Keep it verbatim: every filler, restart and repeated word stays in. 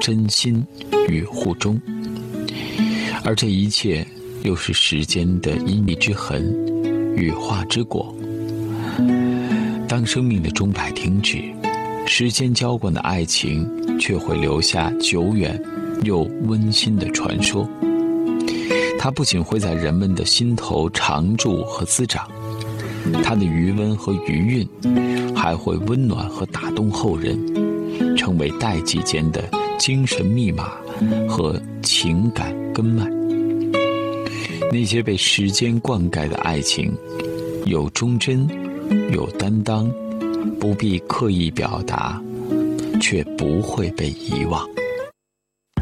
真心与互忠。而这一切又是时间的因地之痕，羽化之果。当生命的钟摆停止，时间浇灌的爱情却会留下久远又温馨的传说。它不仅会在人们的心头常驻和滋长，它的余温和余韵还会温暖和打动后人，成为代际间的精神密码和情感根脉。那些被时间灌溉的爱情，有忠贞，有担当，不必刻意表达，却不会被遗忘。